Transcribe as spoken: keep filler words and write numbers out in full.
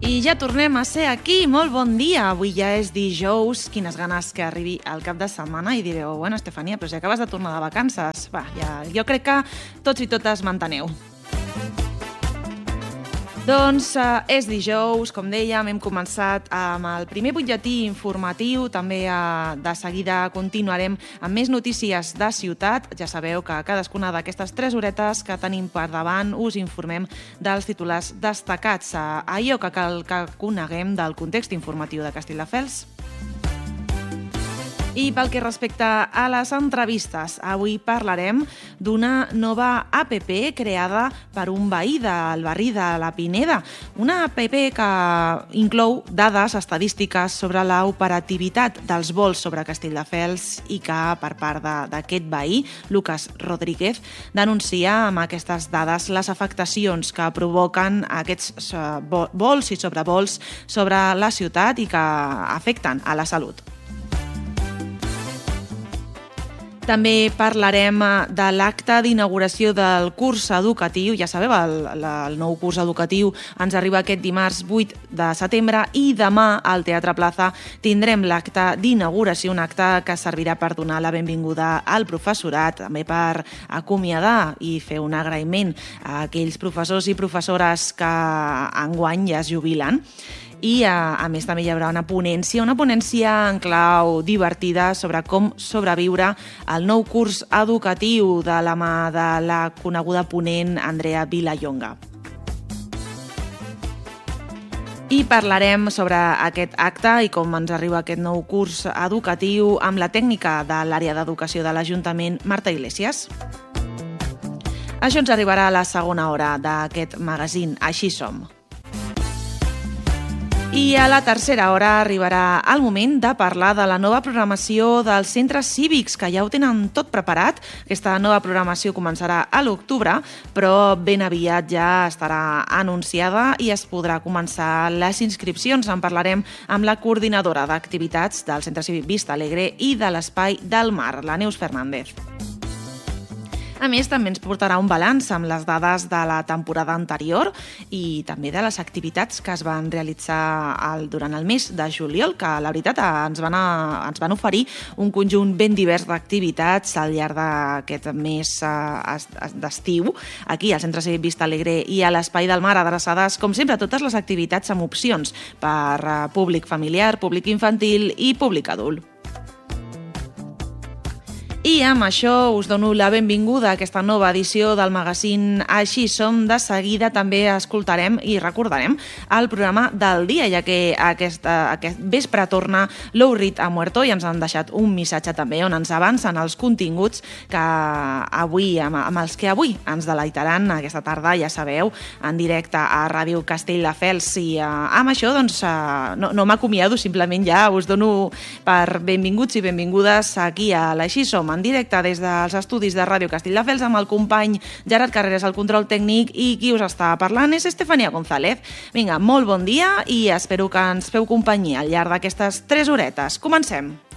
I ja tornem a ser aquí, molt bon dia. Avui ja és dijous, quines ganes que arribi al cap de setmana i direu, bueno, Estefania, però si acabes de tornar de vacances. Va, ja, jo crec que tots i totes m'enteneu. Doncs eh, és dijous, com dèiem, hem començat amb el primer butlletí informatiu, també eh, de seguida continuarem amb més notícies de ciutat. Ja sabeu que cadascuna d'aquestes tres horetes que tenim per davant us informem dels titulars destacats, eh, allò que cal que coneguem del context informatiu de Castelldefels. I pel que respecta a les entrevistes, avui parlarem d'una nova app creada per un veí del barri de la Pineda. Una app que inclou dades estadístiques sobre l'operativitat dels vols sobre Castelldefels i que, per part d'aquest veí, Lucas Rodríguez, denuncia amb aquestes dades les afectacions que provoquen aquests vols i sobrevols sobre la ciutat i que afecten a la salut. També parlarem de l'acte d'inauguració del curs educatiu. Ja sabeu, el, el nou curs educatiu ens arriba aquest dimarts vuit de setembre i demà al Teatre Plaza tindrem l'acte d'inauguració, un acte que servirà per donar la benvinguda al professorat, també per acomiadar i fer un agraïment a aquells professors i professores que enguany ja es jubilen. I, a, a més, també hi haurà una ponència, una ponència en clau divertida sobre com sobreviure al nou curs educatiu de la mà de la coneguda ponent Andrea Vilallonga. I parlarem sobre aquest acte i com ens arriba aquest nou curs educatiu amb la tècnica de l'àrea d'educació de l'Ajuntament, Marta Iglesias. Això ens arribarà a la segona hora d'aquest magazín Així som. I a la tercera hora arribarà el moment de parlar de la nova programació dels centres cívics, que ja ho tenen tot preparat. Aquesta nova programació començarà a l'octubre, però ben aviat ja estarà anunciada i es podrà començar les inscripcions. En parlarem amb la coordinadora d'activitats del Centre Cívic Vista Alegre i de l'Espai del Mar, la Neus Fernández. A més, també ens portarà un balanç amb les dades de la temporada anterior i també de les activitats que es van realitzar el, durant el mes de juliol, que la veritat ens van, a, ens van oferir un conjunt ben divers d'activitats al llarg d'aquest mes eh, d'estiu, aquí al Centre Cívic Vista Alegre i a l'Espai del Mar, adreçades, com sempre, a totes les activitats amb opcions per eh, públic familiar, públic infantil i públic adult. I amb això us dono la benvinguda a aquesta nova edició del magazín Així som. De seguida també escoltarem i recordarem el programa del dia, ja que aquesta, aquest vespre torna Low Read a Muerto i ens han deixat un missatge també on ens avancen els continguts que avui, amb, amb els que avui ens deleitaran aquesta tarda, ja sabeu, en directe a Ràdio Castelldefels. I uh, amb això doncs, uh, no, no m'acomiado, simplement ja us dono per benvinguts i benvingudes aquí a l'Així som, en directe des dels estudis de Ràdio Castelldefels amb el company Gerard Carreras al control tècnic i qui us està parlant és Estefania González. Vinga, molt bon dia i espero que ens feu companyia al llarg d'aquestes tres horetes. Comencem!